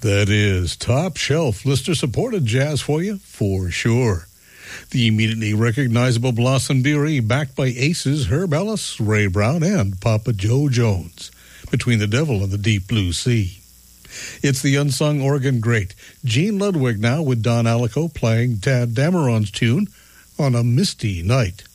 That is top shelf, listener-supported jazz for you, for sure. The immediately recognizable Blossom Dearie, backed by aces Herb Ellis, Ray Brown, and Papa Joe Jones, Between the Devil and the Deep Blue Sea. It's the unsung organ great, Gene Ludwig now with Don Alico playing Tad Dameron's tune, On a Misty Night.